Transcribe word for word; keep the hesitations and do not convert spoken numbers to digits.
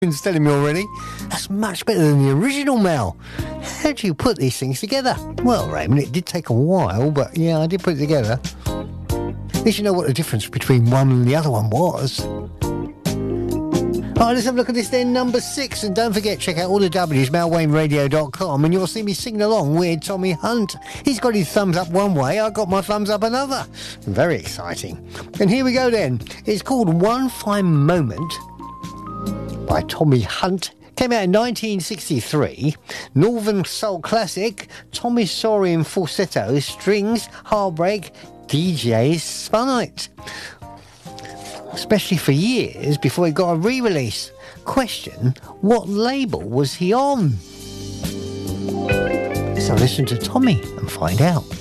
It's telling me already. That's much better than the original, Mel. How do you put these things together? Well, Raymond, it did take a while, but yeah, I did put it together. At least you know what the difference between one and the other one was. All right, let's have a look at this then, number six. And don't forget, check out all the W's, mel wayne radio dot com, and you'll see me singing along with Tommy Hunt. He's got his thumbs up one way, I got my thumbs up another. Very exciting. And here we go then. It's called One Fine Moment by Tommy Hunt. Came out in nineteen sixty-three. Northern soul classic. Tommy Soaring falsetto, strings, heartbreak, D J spun it. Especially for years before he got a re-release. Question, what label was he on? So listen to Tommy and find out.